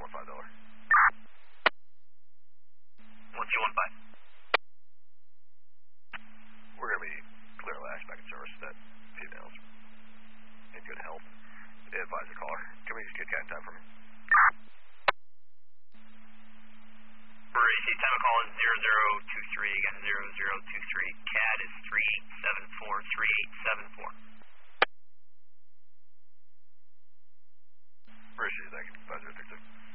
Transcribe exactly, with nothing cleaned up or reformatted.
one five dollar. one two one five. We're going to be clear last back in service. That female's in good health. Advise the caller. Can we just get cat time from him? For A C, time of call is zero zero two three. Again, zero zero two three. C A D is three eight seven four, three eight seven four. Appreciate it. Thank you. five zero six six.